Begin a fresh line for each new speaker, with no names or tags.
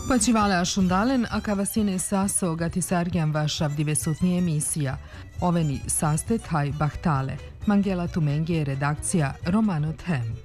Počivale Ashundalen, a Kavasine Saso Gatisargian Vašav divesutni emisija. Oveni sastet haj bahtale. Mangela Tumengije redakcija Romano Them.